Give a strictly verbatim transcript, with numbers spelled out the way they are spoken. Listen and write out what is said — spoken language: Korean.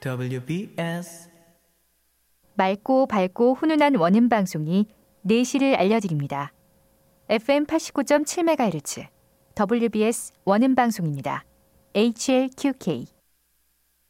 더블유 비 에스 맑고 밝고 훈훈한 원음 방송이 네 시를 알려드립니다. 에프엠 팔십구 점 칠 메가헤르츠 더블유 비 에스 원음 방송입니다. 에이치엘큐케이